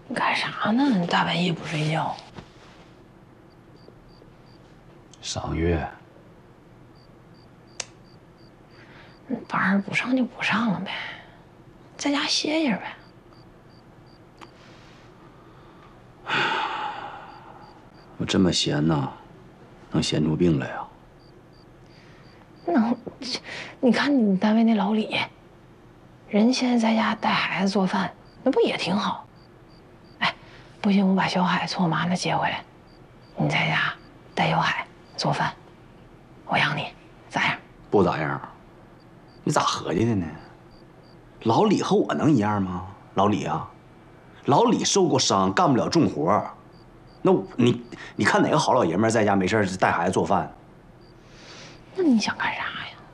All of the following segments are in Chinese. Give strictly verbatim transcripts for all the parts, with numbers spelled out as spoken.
你干啥呢？你大半夜不睡觉？ 赏月。 你班儿不上就不上了呗，在家歇歇呗。 我这么闲呐，能闲出病来呀？ 能，你看你单位那老李，人现在在家带孩子做饭，那不也挺好？哎，不行，我把小海从我妈那接回来，你在家带小海做饭，我养你，咋样？ 不咋样。你咋合计的呢？老李和我能一样吗？老李啊，老李受过伤，干不了重活。那你你看哪个好老爷们在家没事带孩子做饭？ 那你想干啥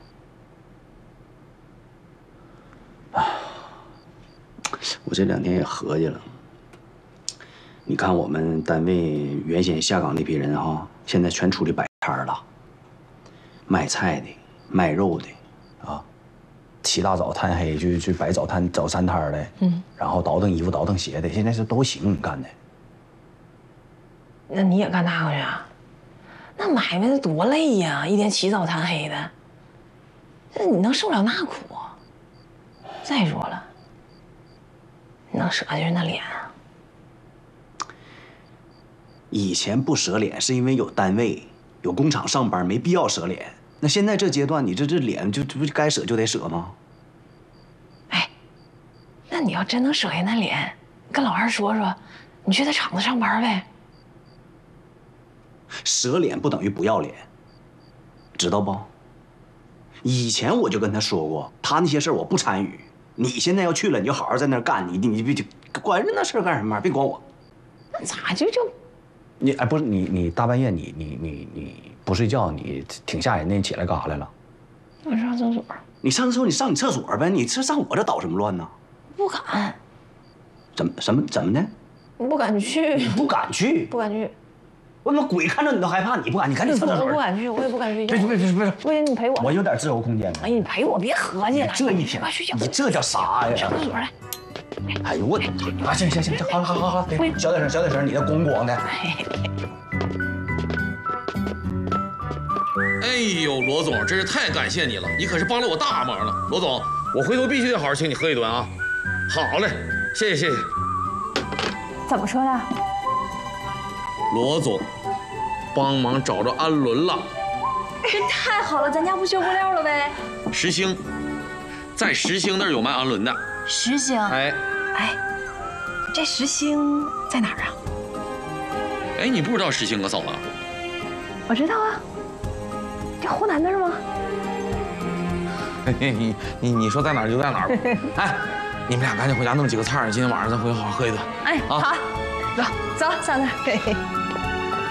呀？ 我这两天也合计了。你看我们单位原先下岗那批人哈，现在全出去摆摊了，卖菜的、卖肉的，啊，起大早贪黑就去摆早摊早餐摊的，嗯，然后倒腾衣服、倒腾鞋的，现在是都行干的。 那你也干那个去啊？那买卖多累呀，一天起早贪黑的，这你能受了那苦？再说了，你能舍得人那脸啊？ 以前不舍脸是因为有单位、有工厂上班，没必要舍脸。那现在这阶段，你这这脸就这不该舍就得舍吗？ 哎，那你要真能舍下那脸，跟老二说说，你去他厂子上班呗。 舍脸不等于不要脸，知道不？以前我就跟他说过，他那些事儿我不参与。你现在要去了，你就好好在那儿干，你你你别管人那事儿干什么？别管我。 那咋就就？ 你哎，不是你你大半夜你你你你不睡觉，你挺吓人的，你起来干啥来了？ 我上厕所。 你上厕所，你上你厕所呗，你这上我这捣什么乱呢？ 不敢。 怎么什么怎么的？ 不敢去。 你不敢去？ 不敢去。 我他妈鬼看着你都害怕，你不敢，你赶紧上厕所。 我不敢去，我也不敢睡觉。 别别别别！ 不行，你陪我。 我有点自由空间。 哎呀，你陪我，别合计了。 这一天， 快睡觉。 你这叫啥呀？ 上厕所来。 哎呦我，啊行行行，好好好好，小点声小点声，你那咣咣的。 哎呦，罗总，真是太感谢你了，你可是帮了我大忙了。罗总，我回头必须得好好请你喝一顿啊。好嘞，谢谢谢谢。 怎么说的？ 罗总，帮忙找着安伦了。 这太好了，咱家不缺物料了呗。 石兴，在石兴那儿有卖安伦的。 石兴？ 哎哎，这石兴在哪儿啊？ 哎，你不知道石兴哥嫂子？ 我知道啊，这湖南那儿吗？ 你你你说在哪儿就在哪儿吧。哎，你们俩赶紧回家弄几个菜，今天晚上咱回去好好喝一顿。 哎，好，走走，上那儿。